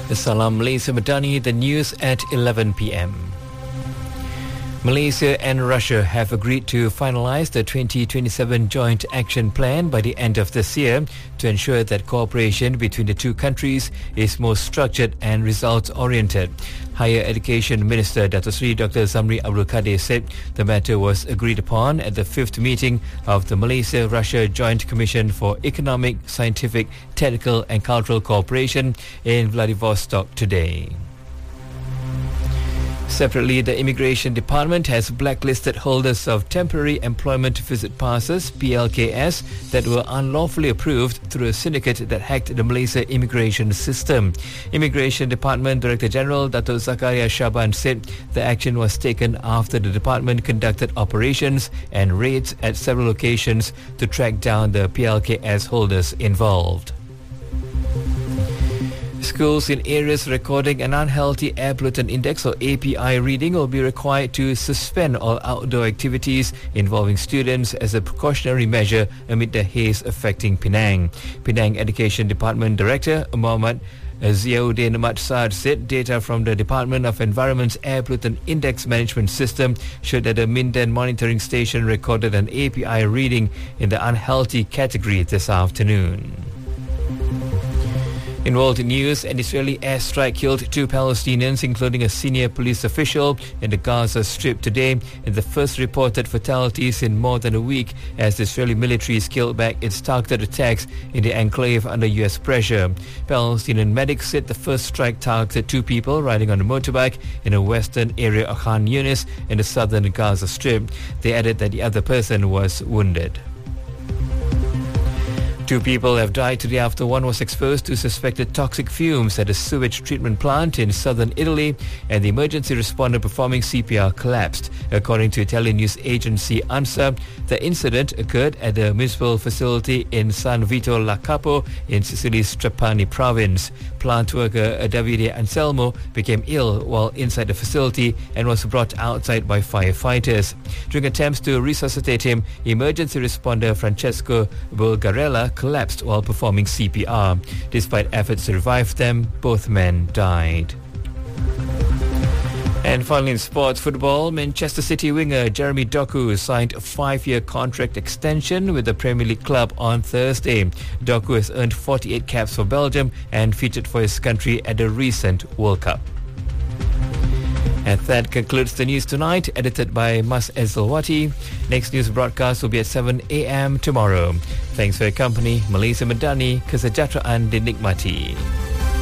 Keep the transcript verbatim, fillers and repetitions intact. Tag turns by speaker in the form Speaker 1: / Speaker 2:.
Speaker 1: Salam Malaysia Madani, the news at eleven p.m. Malaysia and Russia have agreed to finalise the twenty twenty-seven Joint Action Plan by the end of this year to ensure that cooperation between the two countries is more structured and results-oriented. Higher Education Minister Dato Sri Doctor Zamri Abdul Kadir said the matter was agreed upon at the fifth meeting of the Malaysia-Russia Joint Commission for Economic, Scientific, Technical and Cultural Cooperation in Vladivostok today. Separately, the Immigration Department has blacklisted holders of Temporary Employment Visit Passes, P L K S, that were unlawfully approved through a syndicate that hacked the Malaysia immigration system. Immigration Department Director General Dato Zakaria Shaban said the action was taken after the department conducted operations and raids at several locations to track down the P L K S holders involved. Schools in areas recording an unhealthy air pollutant index or A P I reading will be required to suspend all outdoor activities involving students as a precautionary measure amid the haze affecting Penang. Penang Education Department Director Muhammad Ziauddin Matsad said data from the Department of Environment's Air Pollutant Index Management System showed that the Minden monitoring station recorded an A P I reading in the unhealthy category this afternoon. In world news, an Israeli airstrike killed two Palestinians, including a senior police official, in the Gaza Strip today, in the first reported fatalities in more than a week as the Israeli military scaled back its targeted attacks in the enclave under U S pressure. Palestinian medics said the first strike targeted two people riding on a motorbike in a western area of Khan Yunis in the southern Gaza Strip. They added that the other person was wounded. Two people have died today after one was exposed to suspected toxic fumes at a sewage treatment plant in southern Italy, and the emergency responder performing C P R collapsed. According to Italian news agency ANSA, the incident occurred at the municipal facility in San Vito La Capo in Sicily's Trapani province. Plant worker Davide Anselmo became ill while inside the facility and was brought outside by firefighters. During attempts to resuscitate him, emergency responder Francesco Bulgarella collapsed while performing C P R. Despite efforts to revive them, both men died. And finally in sports football, Manchester City winger Jeremy Doku signed a five-year contract extension with the Premier League club on Thursday. Doku has earned forty-eight caps for Belgium and featured for his country at the recent World Cup. And that concludes the news tonight, edited by Mas Ezalwati. Next news broadcast will be at seven a.m. tomorrow. Thanks for your company. Malaysia Madani, Kesejahteraan Dinikmati.